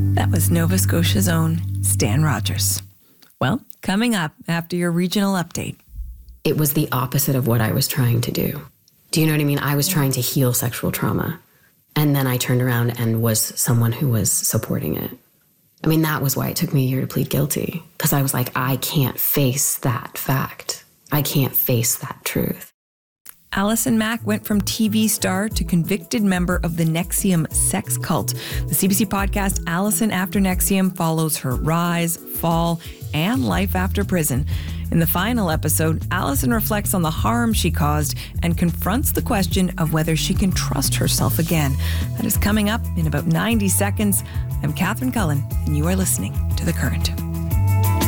That was Nova Scotia's own Stan Rogers. Well, coming up after your regional update. It was the opposite of what I was trying to do. Do you know what I mean? I was trying to heal sexual trauma. And then I turned around and was someone who was supporting it. I mean, that was why it took me a year to plead guilty. Because I was like, I can't face that fact. I can't face that truth. Allison Mack went from TV star to convicted member of the NXIVM sex cult. The CBC podcast Allison After NXIVM follows her rise, fall, and life after prison. In the final episode, Allison reflects on the harm she caused and confronts the question of whether she can trust herself again. That is coming up in about 90 seconds. I'm Catherine Cullen, and you are listening to The Current.